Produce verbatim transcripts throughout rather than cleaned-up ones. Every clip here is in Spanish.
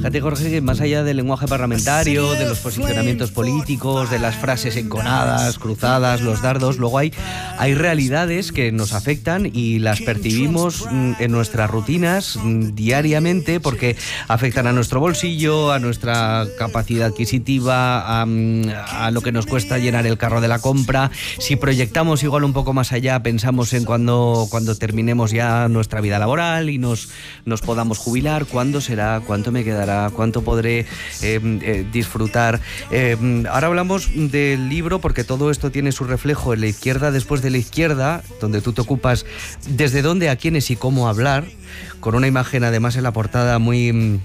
Fíjate, Jorge, que más allá del lenguaje parlamentario, de los posicionamientos políticos, de las frases enconadas, cruzadas, los dardos, luego hay, hay realidades que nos afectan y las percibimos en nuestras rutinas diariamente porque afectan a nuestro bolsillo, a nuestra capacidad adquisitiva, a, a lo que nos cuesta llenar el carro de la compra. Si proyectamos igual un poco más allá, pensamos en cuando, cuando terminemos ya nuestra vida laboral y nos, nos podamos jubilar, cuándo será, cuánto me quedará, cuánto podré eh, eh, disfrutar. Eh, ahora hablamos del libro porque todo esto tiene su reflejo en La izquierda después de la izquierda, donde tú te ocupas desde dónde, a quiénes y cómo hablar, con una imagen además en la portada muy...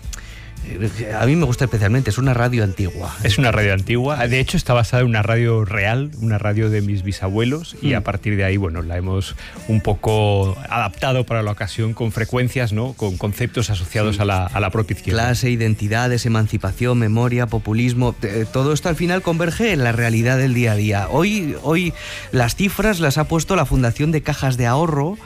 A mí me gusta especialmente, es una radio antigua. Es una radio antigua, de hecho está basada en una radio real, una radio de mis bisabuelos, y mm. a partir de ahí, bueno, la hemos un poco adaptado para la ocasión con frecuencias, ¿no? Con conceptos asociados sí. a, la, a la propia izquierda. Clase, identidades, emancipación, memoria, populismo, todo esto al final converge en la realidad del día a día. Hoy, hoy las cifras las ha puesto la Fundación de Cajas de Ahorro,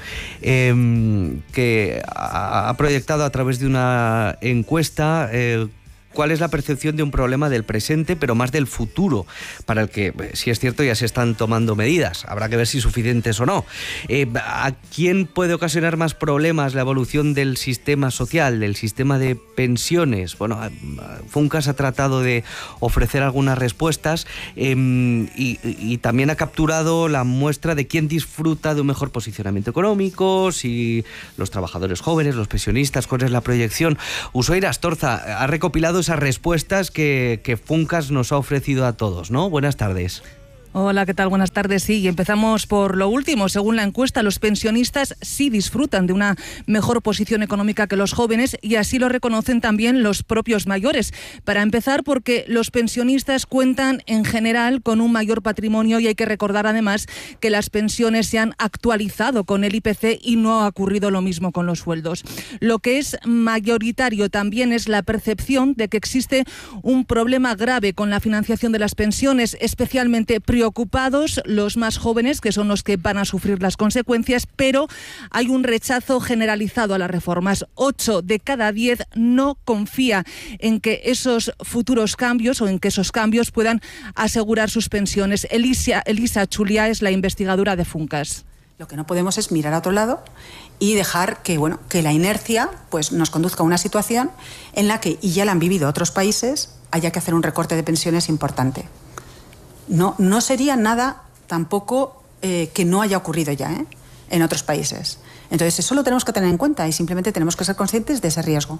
eh, que ha proyectado a través de una encuesta Eh, cuál es la percepción de un problema del presente, pero más del futuro, para el que, si es cierto, ya se están tomando medidas. Habrá que ver si suficientes o no. Eh, ¿A quién puede ocasionar más problemas la evolución del sistema social, del sistema de pensiones? Bueno, Funcas ha tratado de ofrecer algunas respuestas eh, y, y también ha capturado la muestra de quién disfruta de un mejor posicionamiento económico, si los trabajadores jóvenes, los pensionistas, cuál es la proyección. Ushuaia Astorza ha recopilado esas respuestas que, que Funcas nos ha ofrecido a todos, ¿no? Buenas tardes. Hola, ¿qué tal? Buenas tardes. Sí, y empezamos por lo último. Según la encuesta, los pensionistas sí disfrutan de una mejor posición económica que los jóvenes y así lo reconocen también los propios mayores. Para empezar, porque los pensionistas cuentan en general con un mayor patrimonio y hay que recordar además que las pensiones se han actualizado con el I P C y no ha ocurrido lo mismo con los sueldos. Lo que es mayoritario también es la percepción de que existe un problema grave con la financiación de las pensiones, especialmente prioritario. Preocupados los más jóvenes, que son los que van a sufrir las consecuencias, pero hay un rechazo generalizado a las reformas. Ocho de cada diez no confía en que esos futuros cambios o en que esos cambios puedan asegurar sus pensiones. Elisa, Elisa Chulia es la investigadora de Funcas. Lo que no podemos es mirar a otro lado y dejar que, bueno, que la inercia pues, nos conduzca a una situación en la que, y ya la han vivido otros países, haya que hacer un recorte de pensiones importante. No, no sería nada tampoco eh, que no haya ocurrido ya ¿eh? en otros países. Entonces eso lo tenemos que tener en cuenta y simplemente tenemos que ser conscientes de ese riesgo.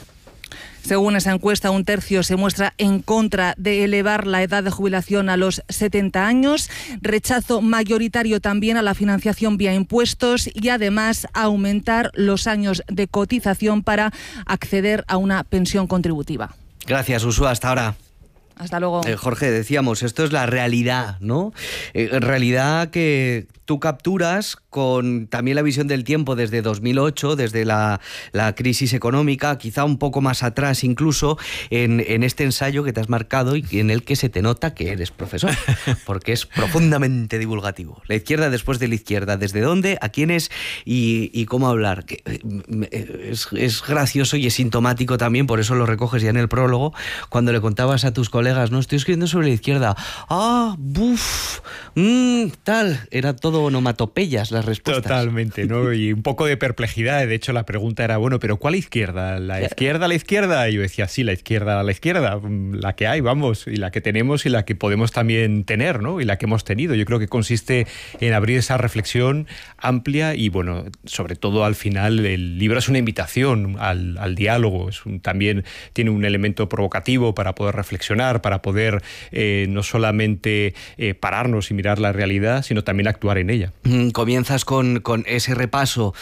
Según esa encuesta, un tercio se muestra en contra de elevar la edad de jubilación a los setenta años, rechazo mayoritario también a la financiación vía impuestos y además a aumentar los años de cotización para acceder a una pensión contributiva. Gracias, Usua, hasta ahora. Hasta luego. Eh, Jorge, decíamos, esto es la realidad, ¿no? Eh, realidad que tú capturas con también la visión del tiempo desde dos mil ocho, desde la, la crisis económica, quizá un poco más atrás incluso, en, en este ensayo que te has marcado y en el que se te nota que eres profesor, porque es profundamente divulgativo. La izquierda después de la izquierda, ¿desde dónde, a quiénes y, y cómo hablar? Que, es, es gracioso y es sintomático también, por eso lo recoges ya en el prólogo, cuando le contabas a tus colegas, no, estoy escribiendo sobre la izquierda. Ah, buf, mmm, tal, era todo onomatopeyas las respuestas. Totalmente, ¿no? Y un poco de perplejidad. De hecho, la pregunta era, bueno, ¿pero cuál izquierda? ¿La izquierda, la izquierda? Y yo decía, sí, la izquierda, la izquierda, la que hay, vamos, y la que tenemos y la que podemos también tener, ¿no? Y la que hemos tenido. Yo creo que consiste en abrir esa reflexión amplia y, bueno, sobre todo al final el libro es una invitación al, al diálogo. Es un, también tiene un elemento provocativo para poder reflexionar, para poder eh, no solamente eh, pararnos y mirar la realidad, sino también actuar en ella. Comienzas con, con ese repaso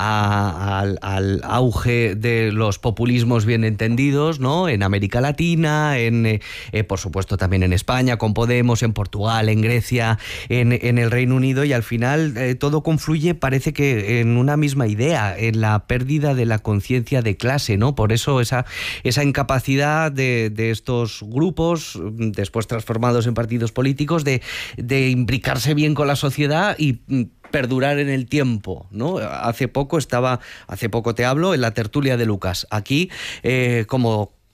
a, al, al auge de los populismos bien entendidos, ¿no? En América Latina, en eh, por supuesto también en España, con Podemos, en Portugal, en Grecia, en, en el Reino Unido, y al final eh, todo confluye, parece que en una misma idea, en la pérdida de la conciencia de clase, ¿no? Por eso esa, esa incapacidad de, de estos grupos, después transformados en partidos políticos, de, de imbricarse bien con la sociedad y perdurar en el tiempo, ¿no? Hace poco estaba, hace poco te hablo, en la tertulia de Lucas. Aquí, eh, como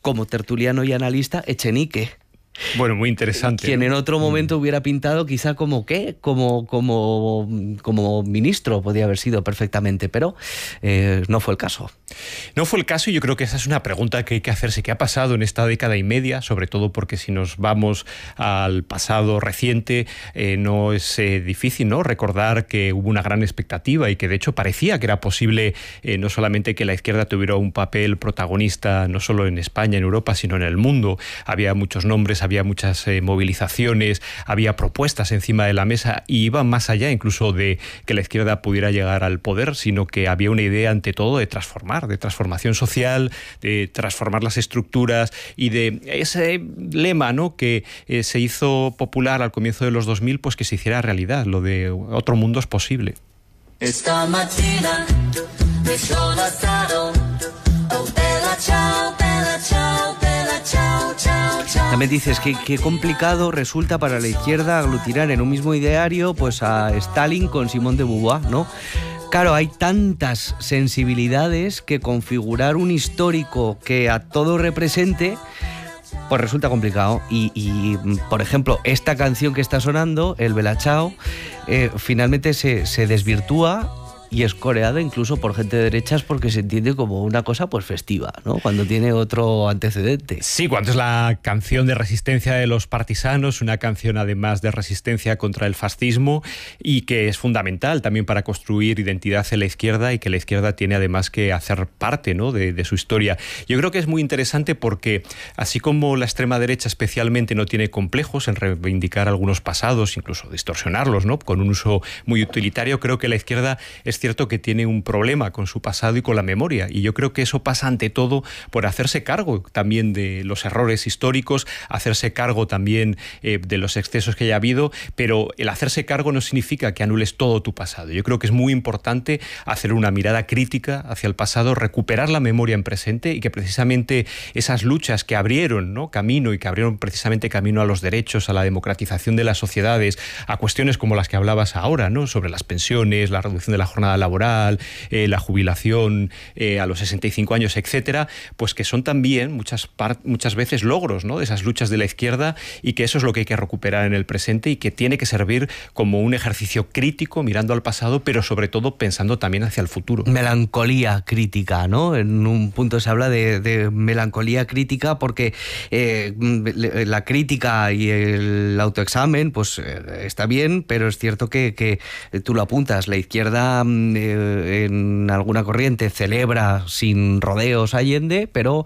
como tertuliano y analista, Echenique. Bueno, muy interesante. Quien ¿no? en otro momento hubiera pintado quizá como ¿qué? Como, como, como ministro, podía haber sido perfectamente, pero eh, no fue el caso. No fue el caso y yo creo que esa es una pregunta que hay que hacerse. ¿Qué ha pasado en esta década y media? Sobre todo porque si nos vamos al pasado reciente, eh, no es eh, difícil, ¿no?, recordar que hubo una gran expectativa y que de hecho parecía que era posible eh, no solamente que la izquierda tuviera un papel protagonista no solo en España, en Europa, sino en el mundo. Había muchos nombres, había muchas eh, movilizaciones, había propuestas encima de la mesa y iban más allá incluso de que la izquierda pudiera llegar al poder, sino que había una idea ante todo de transformar, de transformación social, de transformar las estructuras y de ese lema, ¿no?, que eh, se hizo popular al comienzo de los dos mil, pues que se hiciera realidad, lo de otro mundo es posible. Esta mattina mi sono alzato, oh bella ciao, bella ciao, bella ciao, ciao, ciao. También dices que qué complicado resulta para la izquierda aglutinar en un mismo ideario pues a Stalin con Simón de Beauvoir, ¿no? Claro, hay tantas sensibilidades que configurar un histórico que a todo represente pues resulta complicado. Y, y por ejemplo, esta canción que está sonando, el Bella Ciao, eh, finalmente se, se desvirtúa y es coreada incluso por gente de derechas porque se entiende como una cosa pues festiva, ¿no?, cuando tiene otro antecedente. Sí, cuando es la canción de resistencia de los partisanos, una canción además de resistencia contra el fascismo y que es fundamental también para construir identidad en la izquierda y que la izquierda tiene además que hacer parte, ¿no?, de, de su historia. Yo creo que es muy interesante porque así como la extrema derecha especialmente no tiene complejos en reivindicar algunos pasados, incluso distorsionarlos, ¿no?, con un uso muy utilitario, creo que la izquierda es cierto que tiene un problema con su pasado y con la memoria, y yo creo que eso pasa ante todo por hacerse cargo también de los errores históricos, hacerse cargo también eh, de los excesos que haya habido, pero el hacerse cargo no significa que anules todo tu pasado. Yo creo que es muy importante hacer una mirada crítica hacia el pasado, recuperar la memoria en presente y que precisamente esas luchas que abrieron, ¿no?, camino y que abrieron precisamente camino a los derechos, a la democratización de las sociedades, a cuestiones como las que hablabas ahora, ¿no?, sobre las pensiones, la reducción de la jornada laboral, eh, la jubilación eh, a los sesenta y cinco años, etcétera, pues que son también muchas, muchas veces logros, ¿no?, de esas luchas de la izquierda, y que eso es lo que hay que recuperar en el presente y que tiene que servir como un ejercicio crítico mirando al pasado, pero sobre todo pensando también hacia el futuro. Melancolía crítica, ¿no? En un punto se habla de, de melancolía crítica porque eh, la crítica y el autoexamen pues eh, está bien, pero es cierto que, que tú lo apuntas, la izquierda Eh, en alguna corriente celebra sin rodeos Allende, pero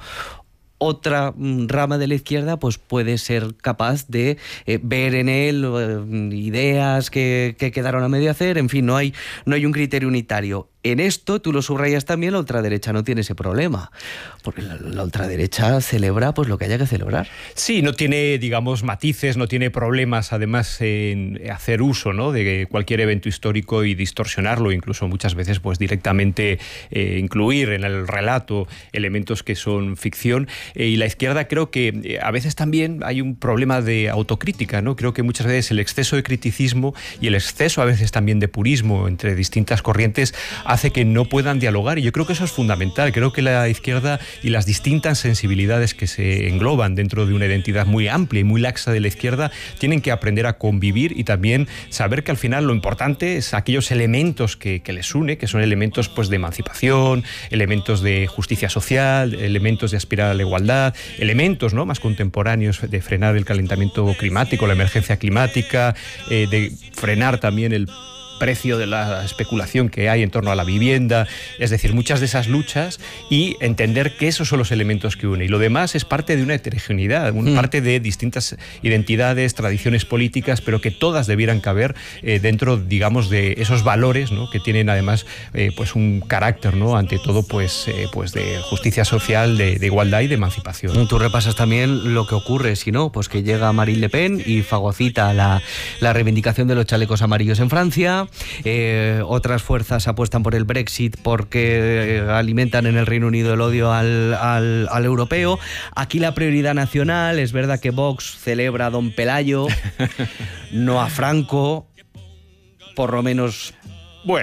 otra rama de la izquierda pues puede ser capaz de eh, ver en él eh, ideas que, que quedaron a medio hacer, en fin, no hay, no hay un criterio unitario. En esto, tú lo subrayas también, la ultraderecha no tiene ese problema, porque la, la ultraderecha celebra pues lo que haya que celebrar. Sí, no tiene, digamos, matices, no tiene problemas, además, en hacer uso, ¿no?, de cualquier evento histórico y distorsionarlo, incluso muchas veces pues directamente eh, incluir en el relato elementos que son ficción. Eh, y la izquierda creo que eh, a veces también hay un problema de autocrítica, ¿no? Creo que muchas veces el exceso de criticismo y el exceso a veces también de purismo entre distintas corrientes hace que no puedan dialogar, y yo creo que eso es fundamental. Creo que la izquierda y las distintas sensibilidades que se engloban dentro de una identidad muy amplia y muy laxa de la izquierda tienen que aprender a convivir y también saber que al final lo importante es aquellos elementos que, que les une, que son elementos pues de emancipación, elementos de justicia social, elementos de aspirar a la igualdad, elementos, ¿no?, más contemporáneos de frenar el calentamiento climático, la emergencia climática, eh, de frenar también el precio de la especulación que hay en torno a la vivienda, es decir, muchas de esas luchas, y entender que esos son los elementos que unen. Y lo demás es parte de una heterogeneidad, una mm. parte de distintas identidades, tradiciones políticas, pero que todas debieran caber eh, dentro, digamos, de esos valores, ¿no?, que tienen además eh, pues un carácter, ¿no?, ante todo pues, eh, pues de justicia social, de, de igualdad y de emancipación. Tú repasas también lo que ocurre, si no, pues que llega Marine Le Pen y fagocita la, la reivindicación de los chalecos amarillos en Francia. Eh, otras fuerzas apuestan por el Brexit porque eh, alimentan en el Reino Unido el odio al, al, al europeo. Aquí la prioridad nacional, es verdad que Vox celebra a Don Pelayo, no a Franco, por lo menos. Bueno,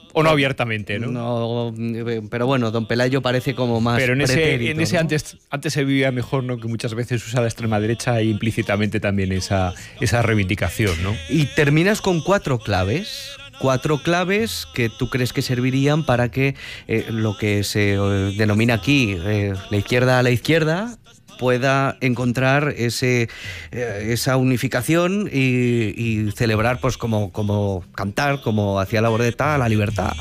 O no abiertamente, ¿no? No, pero bueno, don Pelayo parece como más Pero en ese, pretérito, en ese ¿no? antes, antes se vivía mejor, ¿no? Que muchas veces usa la extrema derecha e implícitamente también esa, esa reivindicación, ¿no? Y terminas con cuatro claves. Cuatro claves que tú crees que servirían para que eh, lo que se eh, denomina aquí eh, la izquierda a la izquierda pueda encontrar ese, eh, esa unificación y, y celebrar, pues como, como cantar, como hacía la Bordeta, la libertad.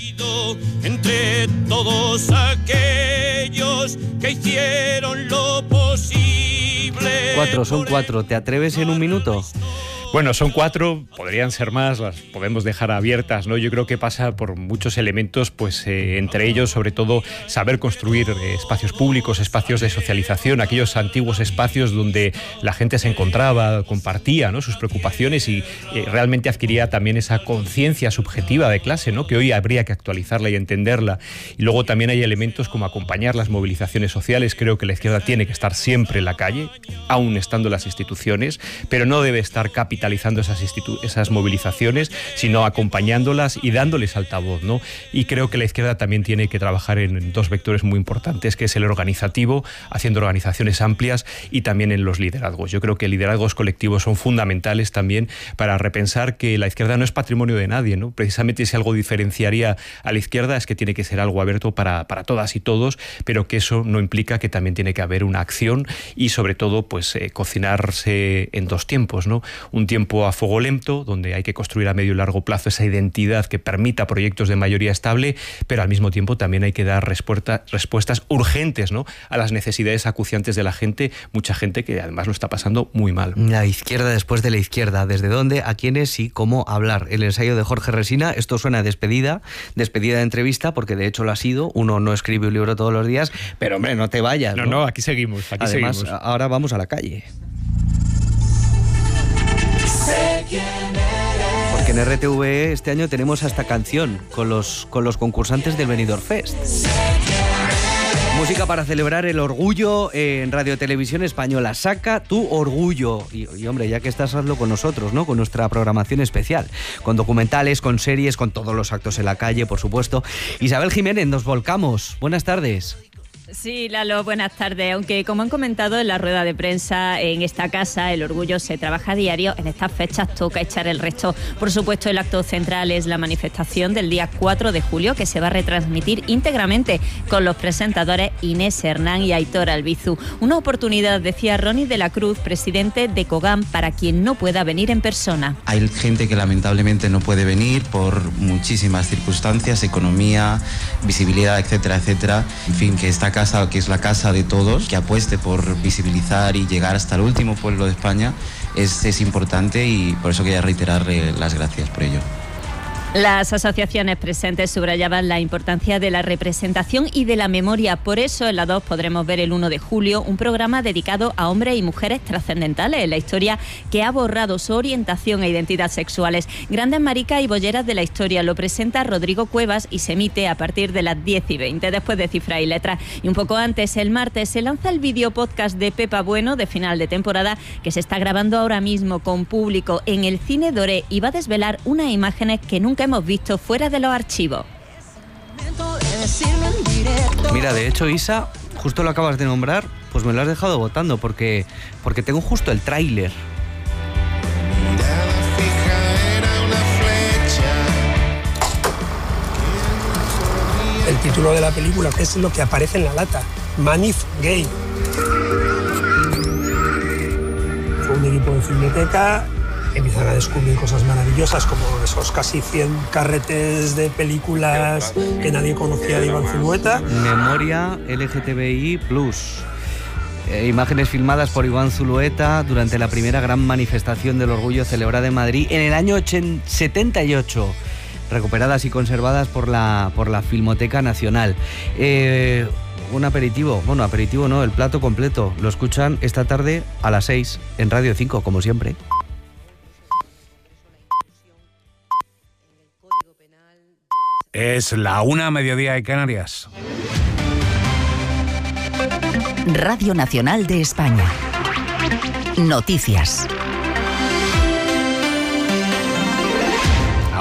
Entre todos aquellos que hicieron lo posible. Cuatro, son cuatro. ¿Te atreves en un minuto? Bueno, son cuatro, podrían ser más, las podemos dejar abiertas, ¿no? Yo creo que pasa por muchos elementos, pues eh, entre ellos, sobre todo, saber construir eh, espacios públicos, espacios de socialización, aquellos antiguos espacios donde la gente se encontraba, compartía, ¿no? Sus preocupaciones y eh, realmente adquiría también esa conciencia subjetiva de clase, ¿no? Que hoy habría que actualizarla y entenderla. Y luego también hay elementos como acompañar las movilizaciones sociales. Creo que la izquierda tiene que estar siempre en la calle, aún estando en las instituciones, pero no debe estar capitalizando capitalizando esas, esas movilizaciones, sino acompañándolas y dándoles altavoz, ¿no? Y creo que la izquierda también tiene que trabajar en dos vectores muy importantes, que es el organizativo, haciendo organizaciones amplias, y también en los liderazgos. Yo creo que liderazgos colectivos son fundamentales también para repensar que la izquierda no es patrimonio de nadie, ¿no? Precisamente si algo diferenciaría a la izquierda es que tiene que ser algo abierto para, para todas y todos, pero que eso no implica que también tiene que haber una acción y sobre todo pues eh, cocinarse en dos tiempos, ¿no? Un tiempo a fuego lento, donde hay que construir a medio y largo plazo esa identidad que permita proyectos de mayoría estable, pero al mismo tiempo también hay que dar respuesta, respuestas urgentes, ¿no? A las necesidades acuciantes de la gente, mucha gente que además lo está pasando muy mal. La izquierda después de la izquierda, ¿desde dónde, a quiénes y cómo hablar? El ensayo de Jorge Resina, esto suena a despedida, despedida de entrevista, porque de hecho lo ha sido, uno no escribe un libro todos los días, pero hombre, no te vayas, ¿no? No, no, aquí seguimos, aquí Además, seguimos. ahora vamos a la calle. Porque en R T V E este año tenemos hasta canción con los, con los concursantes del Benidorm Fest. Música para celebrar el orgullo en Radio Televisión Española. Saca tu orgullo. Y, y hombre, ya que estás, hazlo con nosotros, ¿no? Con nuestra programación especial. Con documentales, con series, con todos los actos en la calle, por supuesto. Isabel Jiménez, nos volcamos. Buenas tardes. Sí, Lalo, buenas tardes. Aunque, como han comentado en la rueda de prensa, en esta casa el orgullo se trabaja a diario. En estas fechas toca echar el resto. Por supuesto, el acto central es la manifestación del día cuatro de julio, que se va a retransmitir íntegramente con los presentadores Inés Hernán y Aitor Albizu. Una oportunidad, decía Ronnie de la Cruz, presidente de COGAM, para quien no pueda venir en persona. Hay gente que lamentablemente no puede venir por muchísimas circunstancias, economía, visibilidad, etcétera, etcétera. En fin, que esta casa que es la casa de todos, que apueste por visibilizar y llegar hasta el último pueblo de España, es, es importante y por eso quería reiterar eh, las gracias por ello. Las asociaciones presentes subrayaban la importancia de la representación y de la memoria. Por eso en la dos podremos ver el uno de julio un programa dedicado a hombres y mujeres trascendentales en la historia que ha borrado su orientación e identidad sexuales. Grandes maricas y bolleras de la historia. Lo presenta Rodrigo Cuevas y se emite a partir de las diez y veinte, después de Cifra y Letra. Y un poco antes, el martes, se lanza el vídeo podcast de Pepa Bueno de final de temporada, que se está grabando ahora mismo con público en el Cine Doré y va a desvelar unas imágenes que nunca hemos visto fuera de los archivos. Mira, de hecho, Isa, justo lo acabas de nombrar, pues me lo has dejado votando porque, porque tengo justo el tráiler. El título de la película, que es lo que aparece en la lata, Manif Gay. Fue un equipo de Filmoteca. Empiezan a descubrir cosas maravillosas como esos casi cien carretes de películas que nadie conocía de Iván Zulueta. Memoria L G T B I plus. Eh, imágenes filmadas por Iván Zulueta durante la primera gran manifestación del orgullo celebrada en Madrid en el año setenta y ocho. Recuperadas y conservadas por la, por la Filmoteca Nacional. Eh, un aperitivo, bueno, aperitivo no, el plato completo. Lo escuchan esta tarde a las seis en Radio cinco, como siempre. Es la una, mediodía de Canarias. Radio Nacional de España. Noticias. A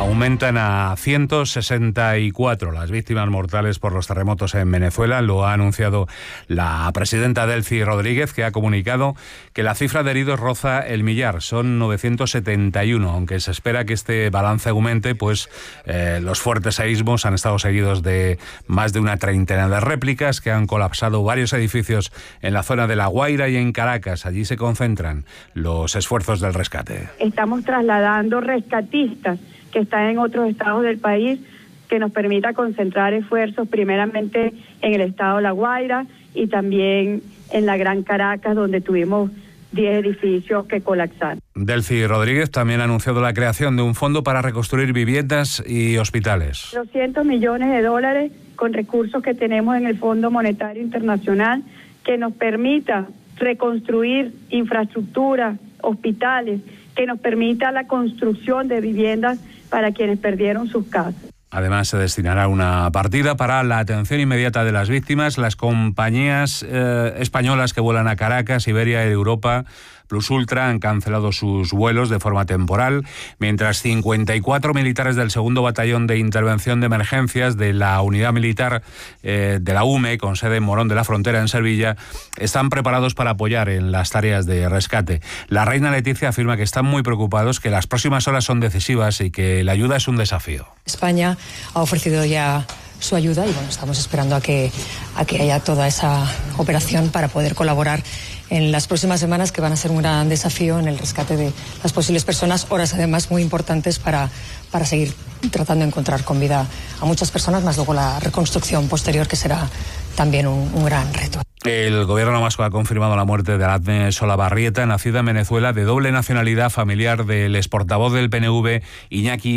aumentan a ciento sesenta y cuatro las víctimas mortales por los terremotos en Venezuela. Lo ha anunciado la presidenta Delcy Rodríguez, que ha comunicado que la cifra de heridos roza el millar. Son novecientos setenta y uno, aunque se espera que este balance aumente, pues eh, los fuertes seísmos han estado seguidos de más de una treintena de réplicas que han colapsado varios edificios en la zona de La Guaira y en Caracas. Allí se concentran los esfuerzos del rescate. Estamos trasladando rescatistas que están en otros estados del país, que nos permita concentrar esfuerzos primeramente en el estado de La Guaira y también en la Gran Caracas, donde tuvimos diez edificios que colapsaron. Delcy Rodríguez también ha anunciado la creación de un fondo para reconstruir viviendas y hospitales. doscientos millones de dólares con recursos que tenemos en el Fondo Monetario Internacional que nos permita reconstruir infraestructura, hospitales, que nos permita la construcción de viviendas para quienes perdieron sus casas. Además, se destinará una partida para la atención inmediata de las víctimas. Las compañías eh, españolas que vuelan a Caracas, Iberia y Europa Plus Ultra han cancelado sus vuelos de forma temporal, mientras cincuenta y cuatro militares del segundo Batallón de Intervención de Emergencias de la Unidad Militar eh, de la U M E, con sede en Morón de la Frontera, en Sevilla, están preparados para apoyar en las tareas de rescate. La reina Leticia afirma que están muy preocupados, que las próximas horas son decisivas y que la ayuda es un desafío. España ha ofrecido ya su ayuda y bueno, estamos esperando a que, a que haya toda esa operación para poder colaborar en las próximas semanas, que van a ser un gran desafío en el rescate de las posibles personas, horas además muy importantes para, para seguir tratando de encontrar con vida a muchas personas, más luego la reconstrucción posterior, que será también un, un gran reto. El gobierno vasco ha confirmado la muerte de Aratne Solabarrieta, nacida en Venezuela, de doble nacionalidad, familiar del exportavoz del P N V, Iñaki